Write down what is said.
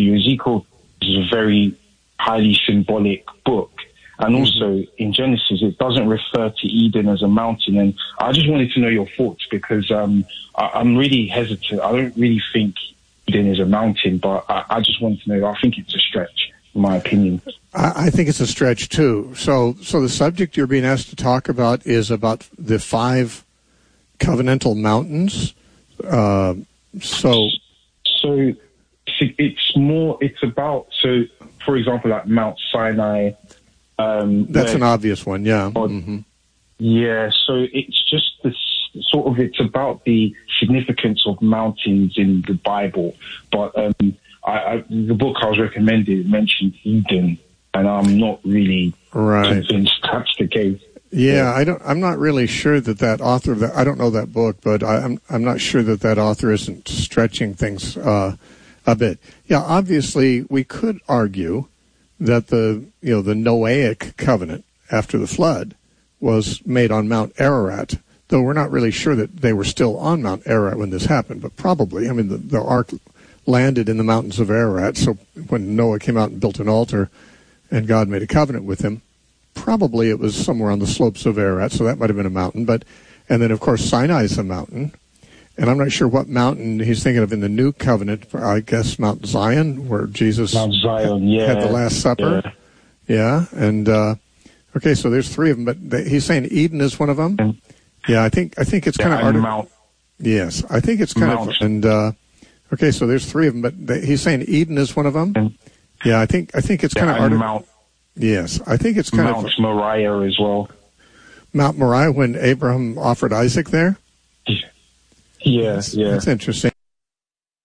you. Ezekiel is a very highly symbolic book. And also in Genesis, it doesn't refer to Eden as a mountain. And I just wanted to know your thoughts, because I'm really hesitant. I don't really think Eden is a mountain, but I just wanted to know. I think it's a stretch, in my opinion. I think it's a stretch too. So the subject you're being asked to talk about is about the 5 covenantal mountains. So it's about, so for example, like Mount Sinai. That's an obvious one, yeah. Yeah, so it's just this sort of, it's about the significance of mountains in the Bible. But the book I was recommended mentioned Eden, and I'm not really convinced that's the case. Yeah, I'm not really sure that author of that, I don't know that book, but I'm not sure that author isn't stretching things a bit. Yeah, obviously we could argue that the Noahic covenant after the flood was made on Mount Ararat, though we're not really sure that they were still on Mount Ararat when this happened, but probably. I mean, the ark landed in the mountains of Ararat, so when Noah came out and built an altar and God made a covenant with him, probably it was somewhere on the slopes of Ararat, so that might have been a mountain. And then, of course, Sinai is a mountain. And I'm not sure what mountain he's thinking of in the New Covenant. I guess Mount Zion, where Jesus had the Last Supper. Yeah. And okay, so there's 3 of them, but he's saying Eden is one of them. Yeah, I think it's kind of yes, I think it's kind of. And okay, so there's 3 of them, but he's saying Eden is one of them. Yeah, I think it's kind of. Yes, I think it's kind of Mount Moriah as well. Mount Moriah, when Abraham offered Isaac there. Yes, That's interesting.